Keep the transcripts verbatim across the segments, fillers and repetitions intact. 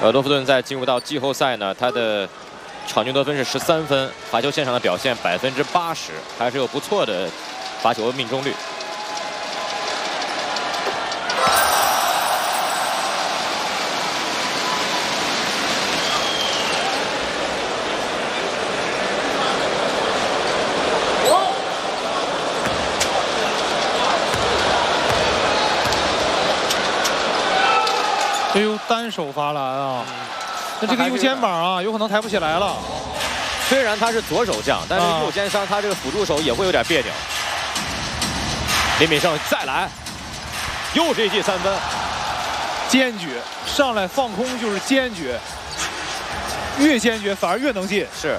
呃，洛夫顿在进入到季后赛呢，他的场均得分是十三分，罚球线上的表现百分之八十，还是有不错的罚球命中率。 哎呦，单手罚篮啊！那这个右肩膀啊，有可能抬不起来了。 虽然他是左手将，但是右肩伤，他这个辅助手也会有点别扭。林敏胜再来，又是一记三分， 坚决上来放空就是坚决，越坚决反而越能进。 是。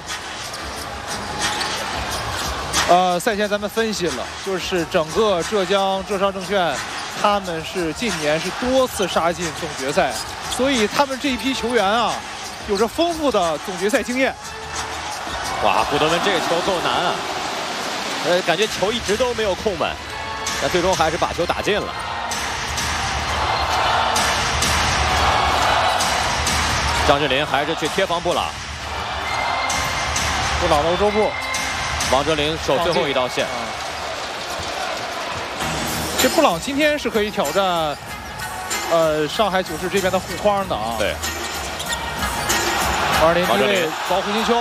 呃，赛前咱们分析了，就是整个浙江浙商证券。 他们是近年是多次杀进总决赛，所以他们这一批球员啊，有着丰富的总决赛经验。 哇，古德文这个球够难啊！呃，感觉球一直都没有控稳，那最终还是把球打进了。张智霖还是去贴防布朗， 布朗的欧洲步， 王哲林守最后一道线。 这布朗今天是可以挑战，呃，上海九世这边的护框的啊。 对。 王哲林低位找胡金秋，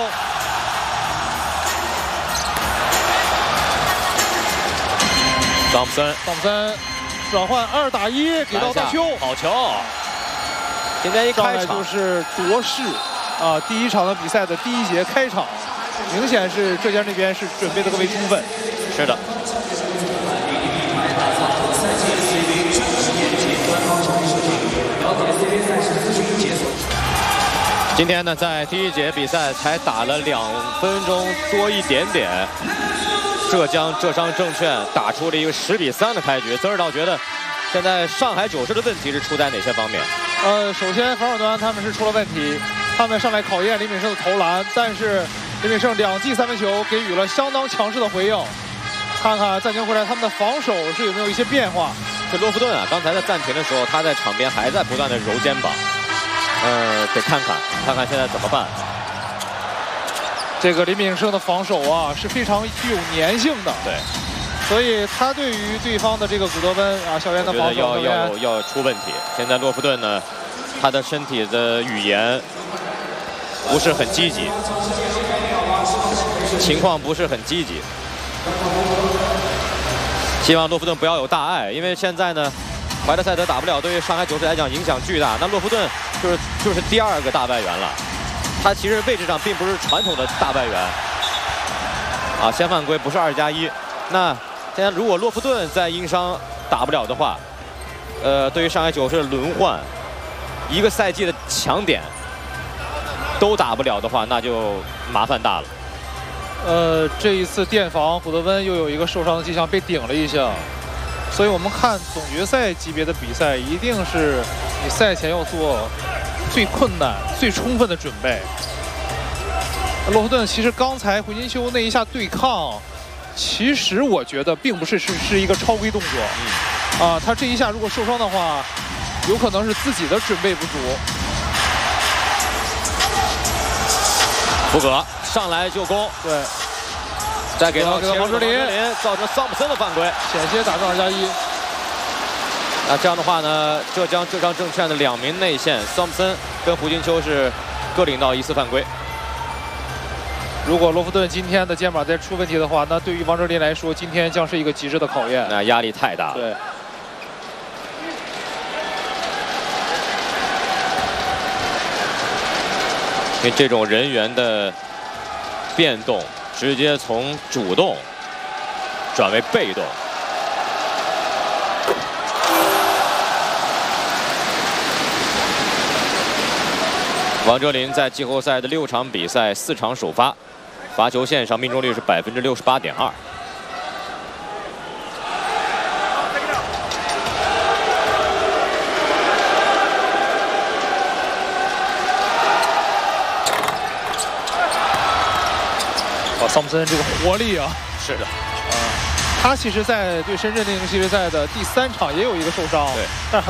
汤普森， 汤普森转换二打一给到大邱， 好球！今天一开场就是夺势啊，第一场的比赛的第一节开场，明显是浙江这边是准备的更为充分。 是的。 今天呢，在第一节比赛才打了两分钟多一点点，浙江浙商证券打出了一个十比三的开局。曾指导觉得，现在上海九世的问题是出在哪些方面？ 呃，首先防守端他们是出了问题，他们上来考验林敏胜的投篮，但是林敏胜两记三分球给予了相当强势的回应。看看暂停回来他们的防守是有没有一些变化。 这洛夫顿啊，刚才在暂停的时候，他在场边还在不断的揉肩膀。 呃，得看看，看看现在怎么办。 这个林敏胜的防守啊是非常具有粘性的， 对， 所以他对于对方的这个古德温啊校园的防守要要要出问题。现在洛夫顿呢，他的身体的语言不是很积极，情况不是很积极。希望洛夫顿不要有大碍，因为现在呢。 怀特塞德打不了，对于上海九世来讲影响巨大。那洛夫顿就是就是第二个大外援了，他其实位置上并不是传统的大外援啊，先犯规不是二加一。那现在如果洛夫顿在因伤打不了的话，呃，对于上海九世的轮换，一个赛季的强点都打不了的话，那就麻烦大了。 呃，这一次电防古德温又有一个受伤的迹象，被顶了一下。 所以我们看总决赛级别的比赛，一定是你赛前要做最困难、最充分的准备。洛夫顿其实刚才胡金秋那一下对抗，其实我觉得并不是是是一个超规动作。嗯、啊，他这一下如果受伤的话，有可能是自己的准备不足。 福格上来就攻， 对。 再给到王哲林， 造成桑普森的犯规， 险些打中二加一。 那这样的话呢，浙江浙商证券的两名内线桑普森跟胡金秋是各领到一次犯规。 如果洛夫顿今天的肩膀再出问题的话，那对于王哲林来说，今天将是一个极致的考验。 那压力太大了。 对。 因为这种人员的变动。 直接从主动转为被动，王哲林在季后赛的六场比赛四场首发，罚球线上命中率是百分之六十八点二。 桑普森这个活力啊， 是的， 啊，他其实，在对深圳那个系列赛的第三场也有一个受伤， 对， 但是很。